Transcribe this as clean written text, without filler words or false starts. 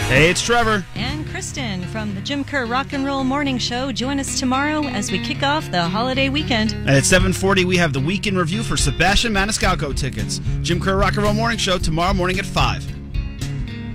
Hey, it's Trevor. And Kristen from the Jim Kerr Rock and Roll Morning Show. Join us tomorrow as we kick off the holiday weekend. And at 7:40, we have the weekend review for Sebastian Maniscalco tickets. Jim Kerr Rock and Roll Morning Show tomorrow morning at 5.